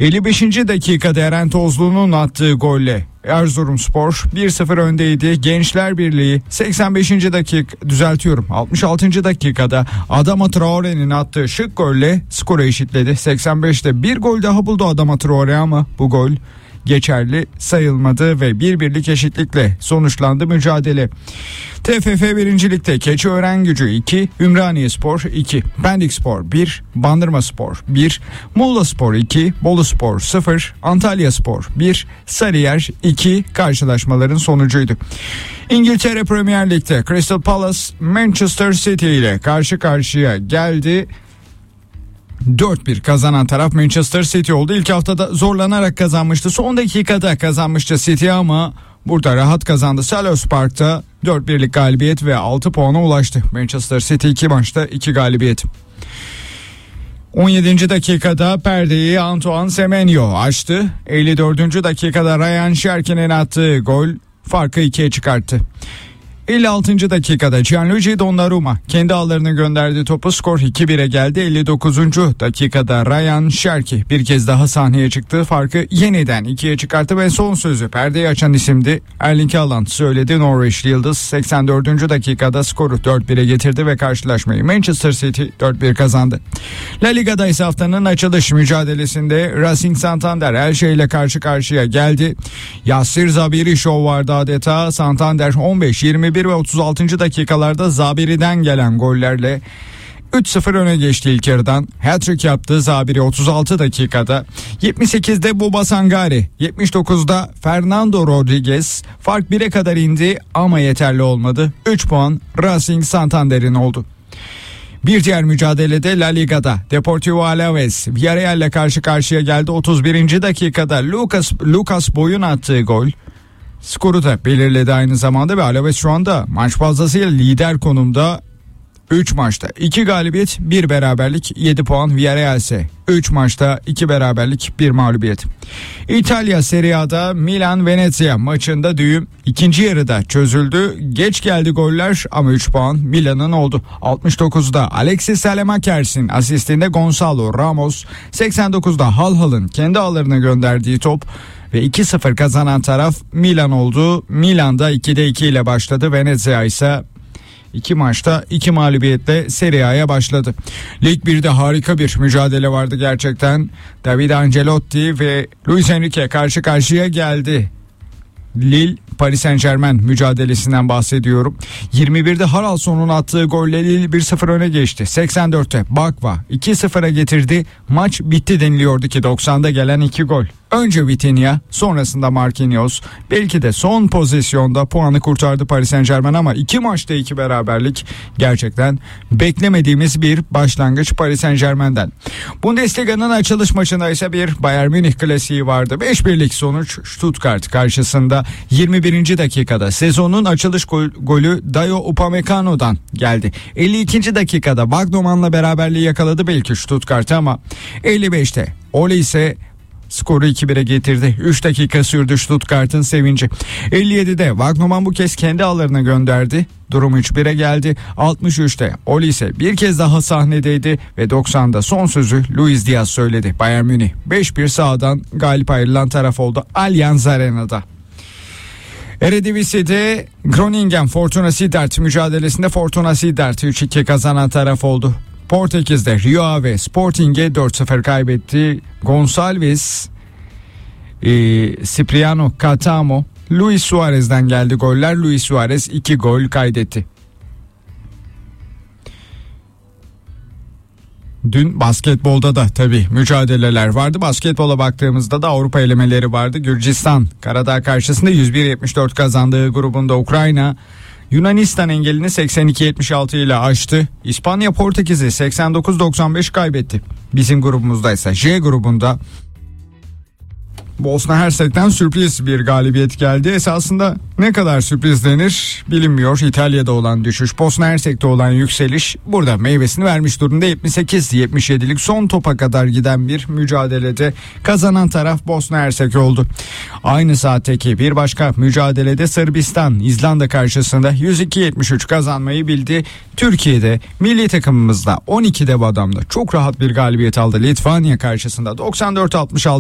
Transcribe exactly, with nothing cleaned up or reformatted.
elli beşinci dakikada Eren Tozlu'nun attığı golle Erzurumspor bir sıfır öndeydi. Gençler Birliği seksen beşinci dakika düzeltiyorum altmış altıncı dakikada Adama Traore'nin attığı şık golle skoru eşitledi. seksen beşte bir gol daha buldu Adama Traore ama bu gol geçerli sayılmadı ve bir birlik eşitlikle sonuçlandı mücadele. T F F birincilikte Keçiören-Gücü iki, Ümraniyespor iki, Pendikspor bir, Bandırmaspor bir, Muğlaspor iki, Boluspor sıfır, Antalyaspor bir, Sarıyer iki karşılaşmaların sonucuydu. İngiltere Premier Lig'de Crystal Palace Manchester City ile karşı karşıya geldi. dört bir kazanan taraf Manchester City oldu. İlk haftada zorlanarak kazanmıştı. Son dakikada kazanmıştı City ama burada rahat kazandı. Selhurst Park'ta dört birlik galibiyet ve altı puana ulaştı. Manchester City iki maçta iki galibiyet. on yedinci dakikada perdeyi Antoine Semenyo açtı. elli dördüncü dakikada Ryan Şerkin'in attığı gol farkı ikiye çıkarttı. elli altıncı dakikada Gianluigi Donnarumma kendi ağlarına gönderdiği topu, skor iki bire geldi. elli dokuzuncu dakikada Ryan Şerki bir kez daha sahneye çıktı. Farkı yeniden ikiye çıkarttı ve son sözü perdeyi açan isimdi. Erling Haaland söyledi. Norveçli Yıldız seksen dördüncü dakikada skoru dört bire getirdi ve karşılaşmayı Manchester City dört bir kazandı. La Liga'da ise haftanın açılış mücadelesinde Racing Santander Elche ile karşı karşıya geldi. Yassir Zabiri şov vardı adeta. Santander on beş, yirmi bir ve otuz altıncı dakikalarda Zabiri'den gelen gollerle üç sıfır öne geçti ilk yarıdan. Hat-trick yaptı Zabiri otuz altı dakikada. yetmiş sekizde Buba Sangare, yetmiş dokuzda Fernando Rodriguez. Fark bire kadar indi ama yeterli olmadı. üç puan Racing Santander'in oldu. Bir diğer mücadelede La Liga'da Deportivo Alaves Villarreal ile karşı karşıya geldi. otuz birinci dakikada Lucas Lucas Boy'un attığı gol skoru da belirledi aynı zamanda ve Alaves şu anda maç fazlasıyla lider konumda. üç maçta iki galibiyet, bir beraberlik, yedi puan. Villarreal ise üç maçta iki beraberlik, bir mağlubiyet. İtalya Serie A'da Milan Venezia maçında düğüm ikinci yarıda çözüldü. Geç geldi goller ama üç puan Milan'ın oldu. altmış dokuzda Alexis Salemakers'in asistinde Gonzalo Ramos, seksen dokuzda Halhal'ın kendi ağlarına gönderdiği top ve iki sıfır kazanan taraf Milan oldu. Milan'da ikide iki ile başladı. Venezia ise İki maçta iki mağlubiyetle Serie A'ya başladı. Lig birde harika bir mücadele vardı gerçekten. David Ancelotti ve Luis Enrique karşı karşıya geldi. Lille Paris Saint-Germain mücadelesinden bahsediyorum. yirmi birde Haraldson'un attığı golle Lille bir sıfır öne geçti. seksen dörtte Bakva iki sıfıra getirdi. Maç bitti deniliyordu ki doksanda gelen iki gol. Önce Vitinha, sonrasında Marquinhos. Belki de son pozisyonda puanı kurtardı Paris Saint-Germain ama iki maçta iki beraberlik gerçekten beklemediğimiz bir başlangıç Paris Saint-Germain'den. Bundesliga'nın açılış maçında ise bir Bayern Münih klasiği vardı. beş birlik sonuç Stuttgart karşısında. yirmi birinci dakikada sezonun açılış gol, golü Dayo Upamecano'dan geldi. elli ikinci dakikada Wagnuman'la beraberliği yakaladı belki Stuttgart ama elli beşte Ole ise skoru iki bire getirdi. üç dakika sürdü Stuttgart'ın sevinci. elli yedide Wagnumann bu kez kendi ağlarına gönderdi. Durum üç bire geldi. altmış üçte Ole ise bir kez daha sahnedeydi ve doksanda son sözü Luis Diaz söyledi. Bayern Münih beş bir sahadan galip ayrılan taraf oldu Allianz Arena'da. Eredivisie'de Groningen Fortuna Sittard mücadelesinde Fortuna Sittard üç iki kazanan taraf oldu. Portekiz'de Rio Ave Sporting'e dört sıfır kaybetti. Gonçalves, e, Cipriano Catamo, Luis Suarez'den geldi goller. Luis Suarez iki gol kaydetti. Dün basketbolda da tabii mücadeleler vardı. Basketbola baktığımızda da Avrupa elemeleri vardı. Gürcistan Karadağ karşısında yüz bir yetmiş dört kazandığı grubunda Ukrayna Yunanistan engelini seksen iki yetmiş altı ile aştı. İspanya Portekiz'i seksen dokuz doksan beş kaybetti. Bizim grubumuzda ise J grubunda Bosna Hersek'ten sürpriz bir galibiyet geldi. Esasında ne kadar sürpriz denir bilinmiyor. İtalya'da olan düşüş, Bosna Hersek'te olan yükseliş burada meyvesini vermiş durumda. yetmiş sekiz yetmiş yedilik son topa kadar giden bir mücadelede kazanan taraf Bosna Hersek oldu. Aynı saatteki bir başka mücadelede Sırbistan İzlanda karşısında yüz iki yetmiş üç kazanmayı bildi. Türkiye'de milli takımımızda on iki dev adamda çok rahat bir galibiyet aldı. Litvanya karşısında doksan dört altmış altı